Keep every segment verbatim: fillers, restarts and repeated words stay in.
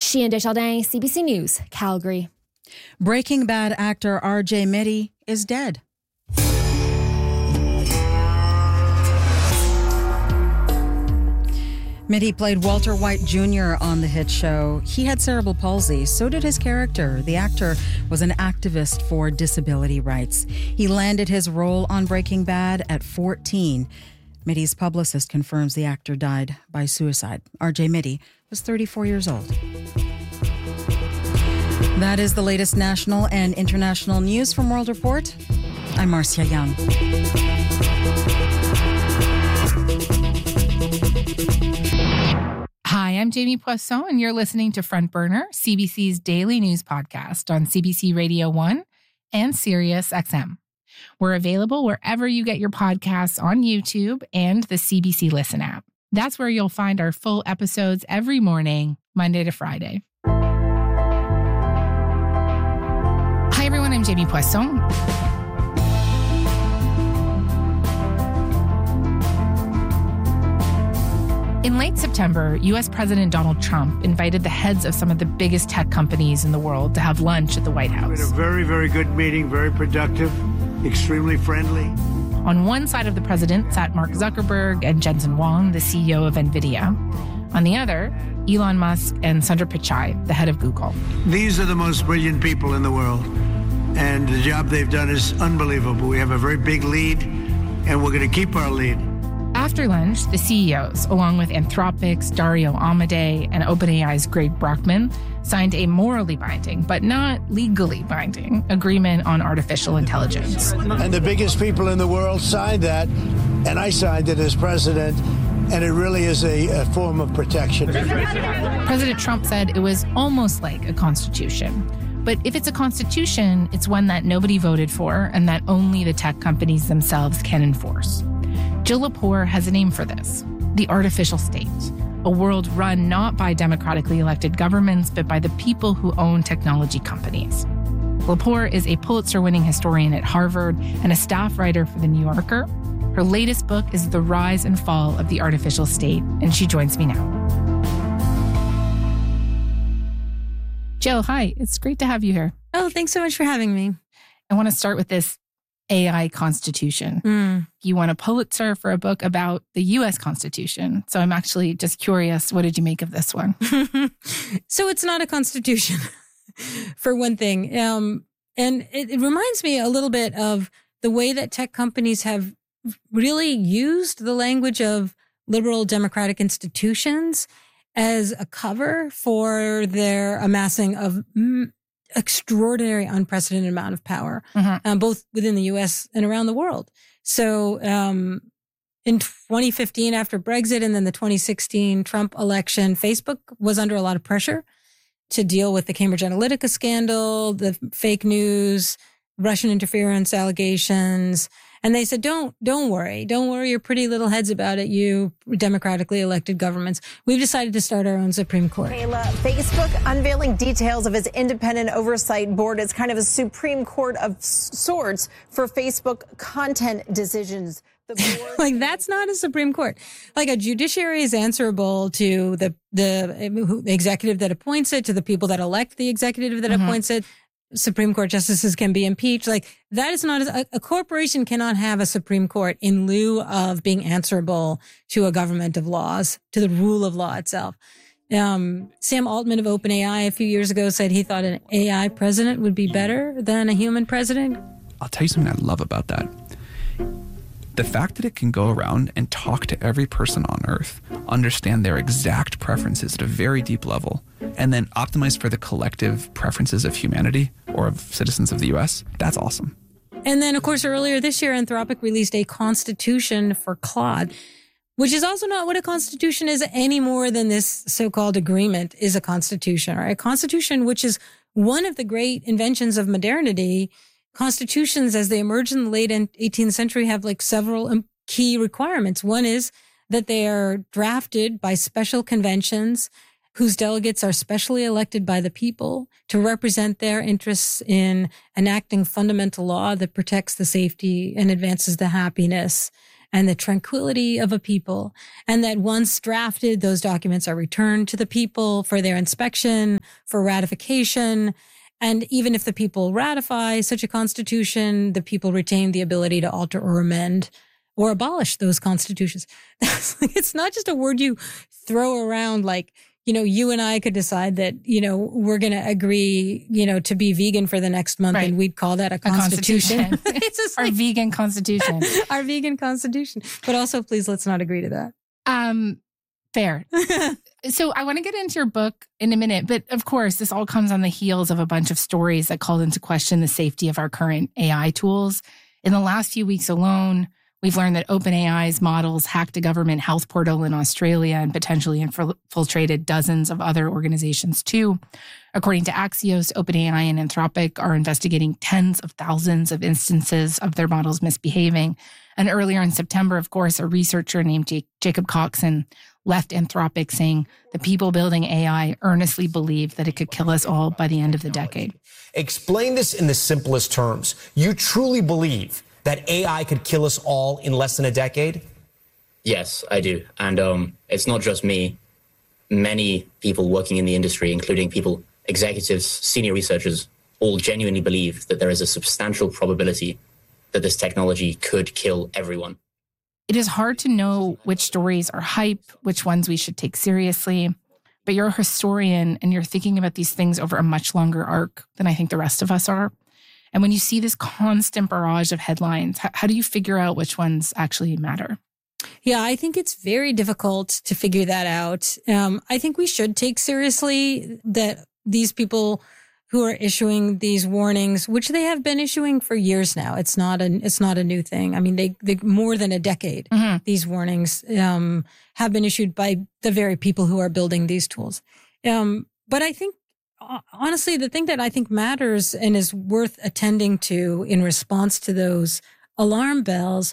Chien Desjardins, C B C News, Calgary. Breaking Bad actor R J Mitte is dead. Mitte played Walter White Junior on the hit show. He had cerebral palsy. So did his character. The actor was an activist for disability rights. He landed his role on Breaking Bad at fourteen. Mitte's publicist confirms the actor died by suicide. R J Mitte was thirty-four years old. That is the latest national and international news from World Report. I'm Marcia Young. Hi, I'm Jamie Poisson, and you're listening to Front Burner, C B C's daily news podcast on C B C Radio one and Sirius X M. We're available wherever you get your podcasts on YouTube and the C B C Listen app. That's where you'll find our full episodes every morning, Monday to Friday. Hi, everyone. I'm Jamie Poisson. In late September, U S President Donald Trump invited the heads of some of the biggest tech companies in the world to have lunch at the White House. We had a very, very good meeting, very productive, extremely friendly. On one side of the president sat Mark Zuckerberg and Jensen Huang, the C E O of NVIDIA. On the other, Elon Musk and Sundar Pichai, the head of Google. These are the most brilliant people in the world, and the job they've done is unbelievable. We have a very big lead, and we're going to keep our lead. After lunch, the C E Os, along with Anthropic's Dario Amodei and OpenAI's Greg Brockman, signed a morally binding, but not legally binding, agreement on artificial intelligence. And the biggest people in the world signed that, and I signed it as president, and it really is a, a form of protection. President Trump said it was almost like a constitution. But if it's a constitution, it's one that nobody voted for and that only the tech companies themselves can enforce. Jill Lepore has a name for this, the artificial state, a world run not by democratically elected governments, but by the people who own technology companies. Lepore is a Pulitzer-winning historian at Harvard and a staff writer for The New Yorker. Her latest book is The Rise and Fall of the Artificial State, and she joins me now. Jill, hi. It's great to have you here. Oh, thanks so much for having me. I want to start with this A I Constitution. Mm. You won a Pulitzer for a book about the U S Constitution. So I'm actually just curious, what did you make of this one? So it's not a constitution, for one thing. Um, and it, it reminds me a little bit of the way that tech companies have really used the language of liberal democratic institutions as a cover for their amassing of mm, extraordinary, unprecedented amount of power, Mm-hmm. um, both within the U S and around the world. So um, in twenty fifteen, after Brexit and then the twenty sixteen Trump election, Facebook was under a lot of pressure to deal with the Cambridge Analytica scandal, the fake news, Russian interference allegations. And they said, don't, don't worry. Don't worry your pretty little heads about it, you democratically elected governments. We've decided to start our own Supreme Court. Kayla, Facebook unveiling details of its independent oversight board. It's kind of a Supreme Court of sorts for Facebook content decisions. The board Like, that's not a Supreme Court. Like, a judiciary is answerable to the, the executive that appoints it, to the people that elect the executive that Mm-hmm. appoints it. Supreme Court justices can be impeached. Like, that is not, a, a corporation cannot have a Supreme Court in lieu of being answerable to a government of laws, to the rule of law itself. Um, Sam Altman of OpenAI a few years ago said he thought an A I president would be better than a human president. I'll tell you something I love about that. The fact that it can go around and talk to every person on Earth, understand their exact preferences at a very deep level, and then optimize for the collective preferences of humanity or of citizens of the U S, that's awesome. And then, of course, earlier this year, Anthropic released a constitution for Claude, which is also not what a constitution is any more than this so-called agreement is a constitution, right? A constitution, which is one of the great inventions of modernity. Constitutions, as they emerged in the late eighteenth century, have like several key requirements. One is that they are drafted by special conventions whose delegates are specially elected by the people to represent their interests in enacting fundamental law that protects the safety and advances the happiness and the tranquility of a people. And that once drafted, those documents are returned to the people for their inspection, for ratification. And even if the people ratify such a constitution, the people retain the ability to alter or amend or abolish those constitutions. It's not just a word you throw around like, you know, you and I could decide that, you know, we're going to agree, you know, to be vegan for the next month, right, and we'd call that a constitution. A constitution. It's just our like, vegan constitution. Our vegan constitution. But also, please, let's not agree to that. Um, fair. So I want to get into your book in a minute, but of course, this all comes on the heels of a bunch of stories that called into question the safety of our current A I tools. In the last few weeks alone, we've learned that OpenAI's models hacked a government health portal in Australia and potentially infiltrated dozens of other organizations too. According to Axios, OpenAI and Anthropic are investigating tens of thousands of instances of their models misbehaving. And earlier in September, of course, a researcher named J- Jacob Coxon left Anthropic saying the people building A I earnestly believe that it could kill us all by the end of the decade. Explain this in the simplest terms. You truly believe that A I could kill us all in less than a decade? Yes, I do. And um, it's not just me. Many people working in the industry, including people, executives, senior researchers, all genuinely believe that there is a substantial probability that this technology could kill everyone. It is hard to know which stories are hype, which ones we should take seriously. But you're a historian and you're thinking about these things over a much longer arc than I think the rest of us are. And when you see this constant barrage of headlines, how, how do you figure out which ones actually matter? Yeah, I think it's very difficult to figure that out. Um, I think we should take seriously that these people who are issuing these warnings, which they have been issuing for years now. It's not a, it's not a new thing. I mean, they, they more than a decade, mm-hmm. these warnings, um, have been issued by the very people who are building these tools. Um, but I think, honestly, the thing that I think matters and is worth attending to in response to those alarm bells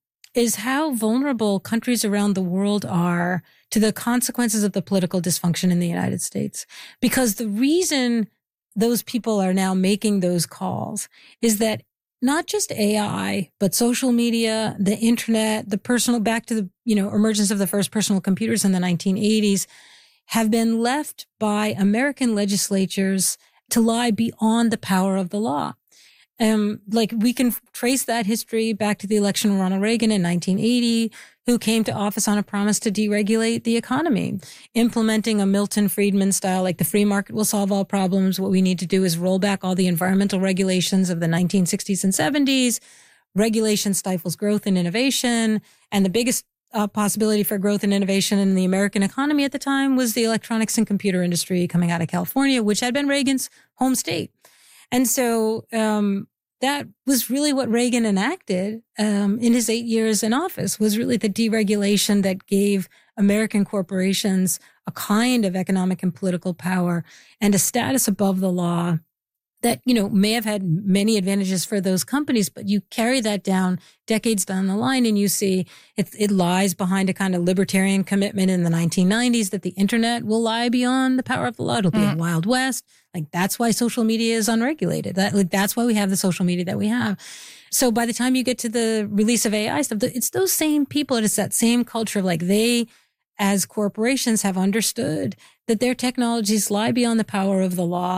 is how vulnerable countries around the world are to the consequences of the political dysfunction in the United States. Because the reason those people are now making those calls is that not just A I, but social media, the internet, the personal, back to the, you know, emergence of the first personal computers in the nineteen eighties, have been left by American legislatures to lie beyond the power of the law. Um, like we can trace that history back to the election of Ronald Reagan in nineteen eighty, who came to office on a promise to deregulate the economy, implementing a Milton Friedman style, like the free market will solve all problems. What we need to do is roll back all the environmental regulations of the nineteen sixties and seventies. Regulation stifles growth and innovation. And the biggest uh, possibility for growth and innovation in the American economy at the time was the electronics and computer industry coming out of California, which had been Reagan's home state. And so um that was really what Reagan enacted um in his eight years in office, was really the deregulation that gave American corporations a kind of economic and political power and a status above the law that, you know, may have had many advantages for those companies, but you carry that down decades down the line and you see it, it lies behind a kind of libertarian commitment in the nineteen nineties that the internet will lie beyond the power of the law. It'll be mm. a Wild West. Like that's why social media is unregulated. That like that's why we have the social media that we have. So by the time you get to the release of A I stuff, it's those same people. It's that same culture of like they, as corporations, have understood that their technologies lie beyond the power of the law,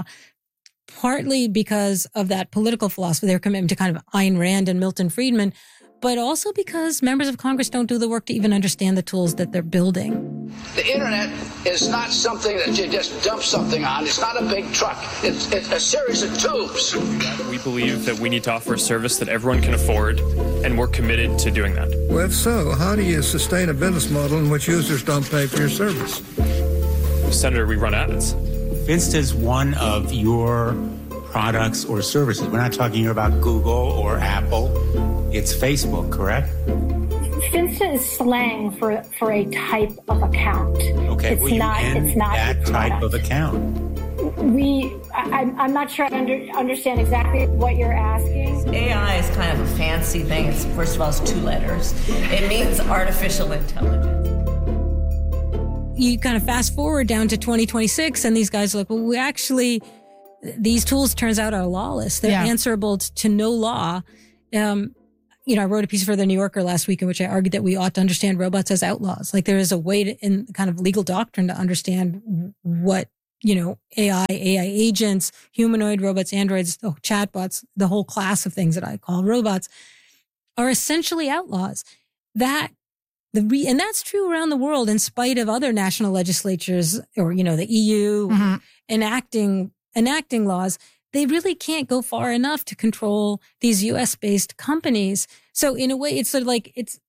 partly because of that political philosophy, their commitment to kind of Ayn Rand and Milton Friedman, but also because members of Congress don't do the work to even understand the tools that they're building. The internet is not something that you just dump something on. It's not a big truck. It's, it's a series of tubes. We believe that we need to offer a service that everyone can afford, and we're committed to doing that. Well, if so, how do you sustain a business model in which users don't pay for your service? Senator, we run ads. Finsta is one of your products or services. We're not talking here about Google or Apple. It's Facebook, correct? Finsta is slang for for a type of account. Okay, it's well, you not. end It's not that type of account. We, I, I'm not sure I under, understand exactly what you're asking. A I is kind of a fancy thing. It's, first of all, it's two letters. It means artificial intelligence. You kind of fast forward down to twenty twenty-six and these guys are like, well, we actually, these tools turns out are lawless. They're yeah. answerable to no law. Um, you know, I wrote a piece for the New Yorker last week in which I argued that we ought to understand robots as outlaws. Like there is a way to, in kind of legal doctrine to understand what, you know, A I, A I agents, humanoid robots, androids, oh, chatbots, the whole class of things that I call robots are essentially outlaws. That the re, and that's true around the world in spite of other national legislatures or, you know, the E U mm-hmm. enacting, enacting laws. They really can't go far enough to control these U S based companies. So in a way, it's sort of like it's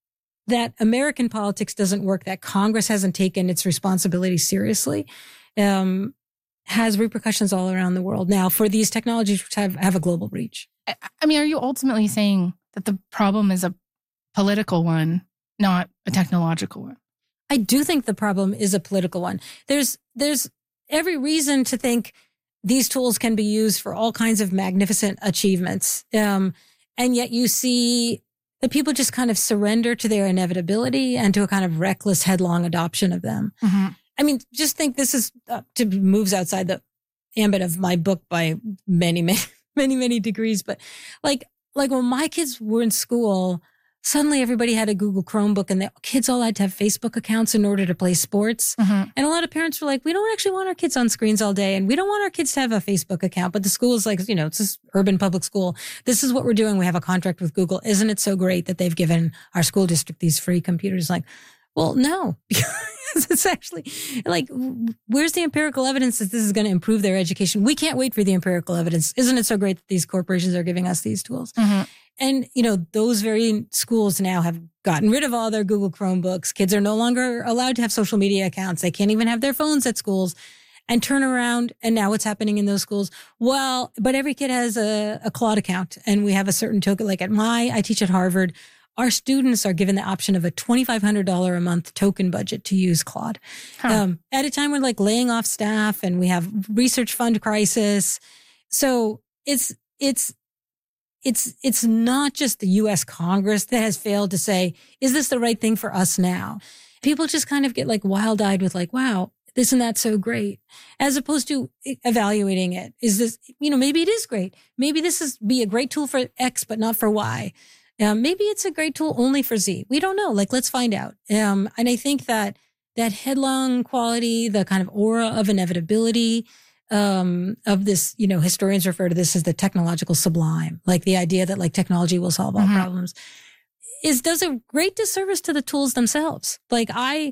that American politics doesn't work, that Congress hasn't taken its responsibility seriously, um, has repercussions all around the world now for these technologies which have, have a global reach. I mean, are you ultimately saying that the problem is a political one, not a technological one? I do think the problem is a political one. There's, there's every reason to think these tools can be used for all kinds of magnificent achievements. Um, and yet you see that people just kind of surrender to their inevitability and to a kind of reckless, headlong adoption of them. Mm-hmm. I mean, just think this is uh, to moves outside the ambit of my book by many, many, many, many degrees. But like, like when my kids were in school, suddenly everybody had a Google Chromebook and the kids all had to have Facebook accounts in order to play sports. Mm-hmm. And a lot of parents were like, we don't actually want our kids on screens all day and we don't want our kids to have a Facebook account. But the school is like, you know, it's this urban public school. This is what we're doing. We have a contract with Google. Isn't it so great that they've given our school district these free computers? Like, well, no, because it's actually like, where's the empirical evidence that this is going to improve their education? We can't wait for the empirical evidence. Isn't it so great that these corporations are giving us these tools? Mm-hmm. And, you know, those very schools now have gotten rid of all their Google Chromebooks. Kids are no longer allowed to have social media accounts. They can't even have their phones at schools and turn around. And now what's happening in those schools? Well, but every kid has a, a Claude account and we have a certain token. Like at my, I teach at Harvard. Our students are given the option of a twenty-five hundred dollars a month token budget to use Claude. Huh. Um, at a time when like laying off staff and we have research fund crisis. So it's, it's, It's it's not just the U S Congress that has failed to say, is this the right thing for us now? People just kind of get like wild-eyed with like, wow, isn't that so great? As opposed to evaluating it. Is this, you know, maybe it is great. Maybe this is be a great tool for X, but not for Y. Um, maybe it's a great tool only for Z. We don't know. Like, let's find out. Um, and I think that that headlong quality, the kind of aura of inevitability, um, of this, you know, historians refer to this as the technological sublime, like the idea that like technology will solve all mm-hmm. problems, is does a great disservice to the tools themselves. Like I,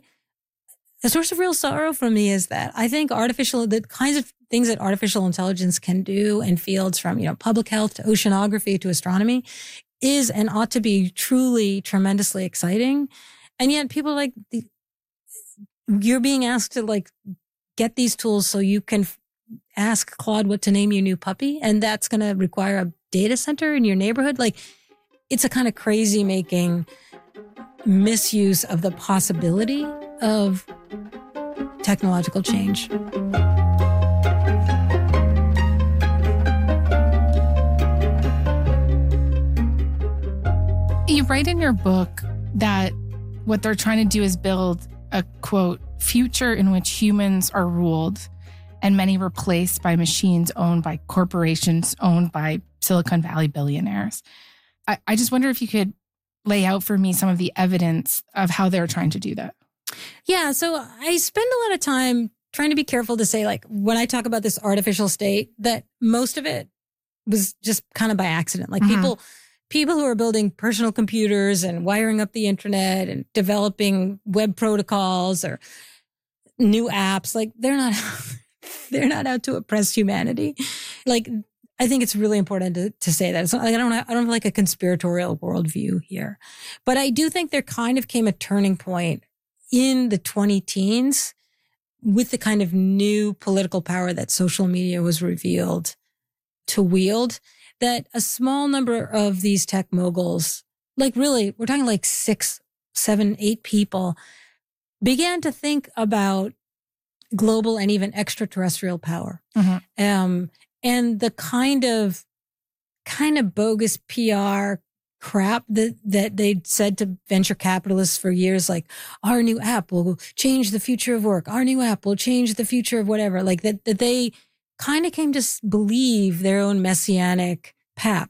a source of real sorrow for me is that I think artificial, the kinds of things that artificial intelligence can do in fields from, you know, public health to oceanography to astronomy is and ought to be truly tremendously exciting. And yet people like the, you're being asked to like get these tools so you can ask Claude what to name your new puppy. And that's going to require a data center in your neighborhood. Like it's a kind of crazy making misuse of the possibility of technological change. You write in your book that what they're trying to do is build a, quote, future in which humans are ruled and many replaced by machines owned by corporations owned by Silicon Valley billionaires. I, I just wonder if you could lay out for me some of the evidence of how they're trying to do that. Yeah, so I spend a lot of time trying to be careful to say, like, when I talk about this artificial state, that most of it was just kind of by accident. Like mm-hmm. people... People who are building personal computers and wiring up the internet and developing web protocols or new apps, like they're not, they're not out to oppress humanity. Like, I think it's really important to, to say that. It's not like I don't, I don't have like a conspiratorial worldview here, but I do think there kind of came a turning point in the twenty teens with the kind of new political power that social media was revealed to wield. That a small number of these tech moguls, like really, we're talking like six, seven, eight people, began to think about global and even extraterrestrial power. Mm-hmm. Um, and the kind of, kind of bogus P R crap that, that they'd said to venture capitalists for years, like our new app will change the future of work. Our new app will change the future of whatever, like that, that they kind of came to believe their own messianic pap.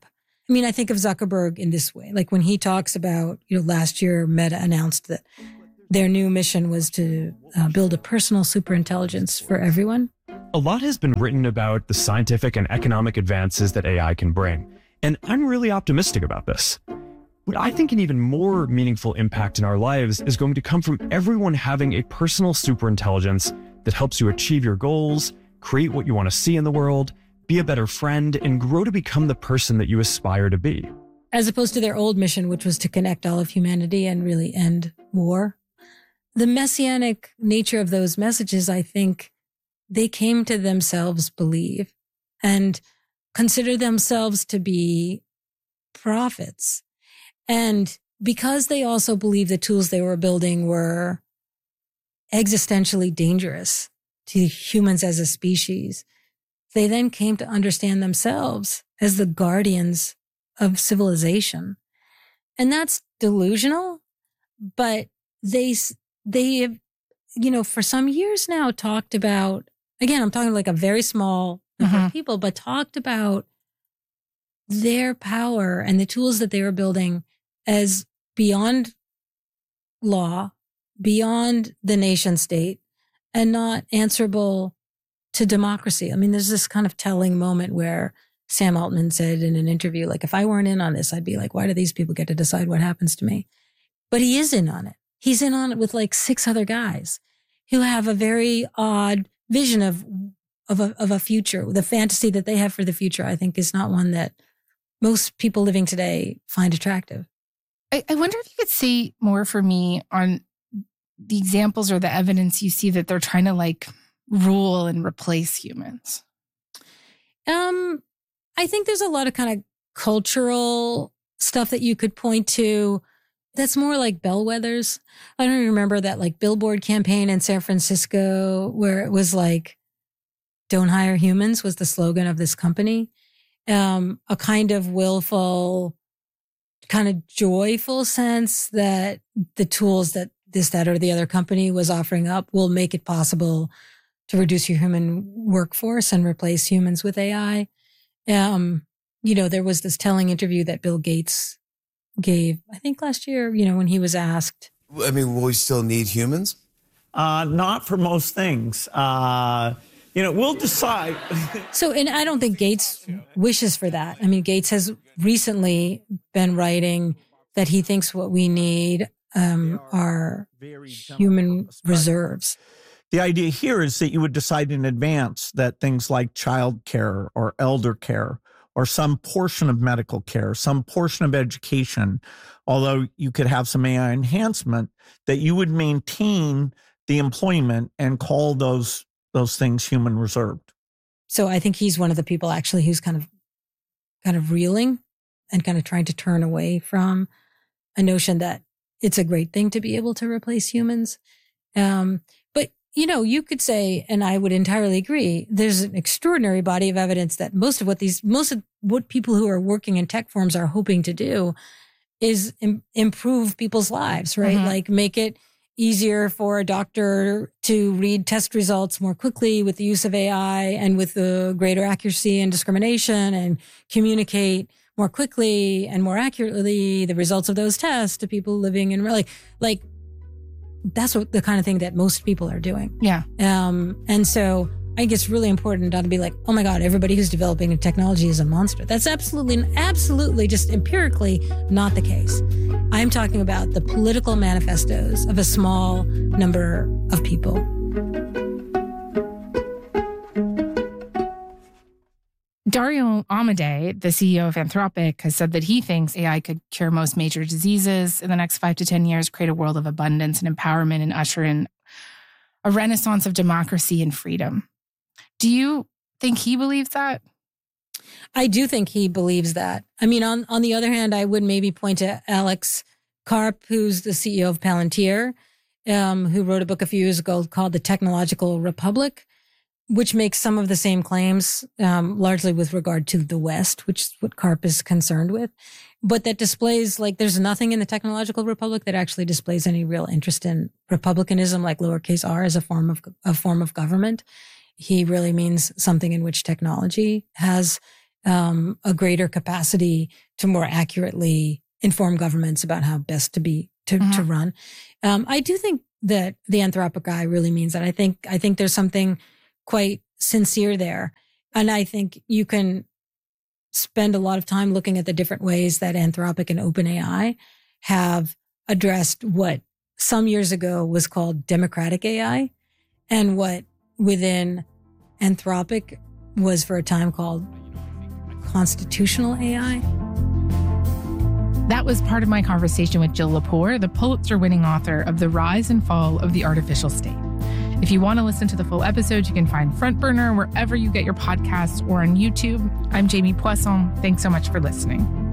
I mean, I think of Zuckerberg in this way. Like when he talks about, you know, last year Meta announced that their new mission was to uh, build a personal superintelligence for everyone. A lot has been written about the scientific and economic advances that A I can bring, and I'm really optimistic about this. But I think an even more meaningful impact in our lives is going to come from everyone having a personal superintelligence that helps you achieve your goals, create what you want to see in the world, be a better friend, and grow to become the person that you aspire to be. As opposed to their old mission, which was to connect all of humanity and really end war. The messianic nature of those messages, I think, they came to themselves believe and consider themselves to be prophets. And because they also believed the tools they were building were existentially dangerous to humans as a species, they then came to understand themselves as the guardians of civilization. And that's delusional, but they, they have, you know, for some years now talked about, again, I'm talking like a very small number mm-hmm. of people, but talked about their power and the tools that they were building as beyond law, beyond the nation state, and not answerable to democracy. I mean, there's this kind of telling moment where Sam Altman said in an interview, like, if I weren't in on this, I'd be like, why do these people get to decide what happens to me? But he is in on it. He's in on it with like six other guys who have a very odd vision of, of a, of a future. The fantasy that they have for the future, I think, is not one that most people living today find attractive. I, I wonder if you could say more for me on the examples or the evidence you see that they're trying to like rule and replace humans. Um, I think there's a lot of kind of cultural stuff that you could point to that's more like bellwethers. I don't remember that like billboard campaign in San Francisco where it was like, don't hire humans was the slogan of this company. Um, a kind of willful, kind of joyful sense that the tools that this, that, or the other company was offering up will make it possible to reduce your human workforce and replace humans with A I. Um, you know, there was this telling interview that Bill Gates gave, I think last year, you know, when he was asked. I mean, will we still need humans? Uh, not for most things. Uh, you know, we'll decide. So, and I don't think Gates wishes for that. I mean, Gates has recently been writing that he thinks what we need um, are human reserves. The idea here is that you would decide in advance that things like child care or elder care or some portion of medical care, some portion of education, although you could have some A I enhancement, that you would maintain the employment and call those those things human reserved. So I think he's one of the people actually who's kind of kind of reeling and kind of trying to turn away from a notion that it's a great thing to be able to replace humans. Um, but, you know, you could say, and I would entirely agree, there's an extraordinary body of evidence that most of what these, most of what people who are working in tech firms are hoping to do is im- improve people's lives, right? Mm-hmm. Like make it easier for a doctor to read test results more quickly with the use of A I and with the greater accuracy and discrimination, and communicate more quickly and more accurately the results of those tests to people living in like, like that's what the kind of thing that most people are doing. Yeah. Um, and so I think it's really important not to be like, oh my God, everybody who's developing a technology is a monster. That's absolutely, absolutely just empirically not the case. I'm talking about the political manifestos of a small number of people. Dario Amodei, the C E O of Anthropic, has said that he thinks A I could cure most major diseases in the next five to ten years, create a world of abundance and empowerment, and usher in a renaissance of democracy and freedom. Do you think he believes that? I do think he believes that. I mean, on, on the other hand, I would maybe point to Alex Karp, who's the C E O of Palantir, um, who wrote a book a few years ago called The Technological Republic, which makes some of the same claims, um, largely with regard to the West, which is what Karp is concerned with. But that displays, like, there's nothing in the Technological Republic that actually displays any real interest in republicanism, like lowercase r, as a form of a form of government. He really means something in which technology has um, a greater capacity to more accurately inform governments about how best to be to, mm-hmm. to run. Um, I do think that the Anthropic guy really means that. I think I think there's something quite sincere there, and I think you can spend a lot of time looking at the different ways that Anthropic and OpenAI have addressed what some years ago was called democratic A I, and what within Anthropic was for a time called constitutional A I. That was part of my conversation with Jill Lepore, the Pulitzer-winning author of The Rise and Fall of the Artificial State. If you want to listen to the full episode, you can find Front Burner wherever you get your podcasts or on YouTube. I'm Jamie Poisson. Thanks so much for listening.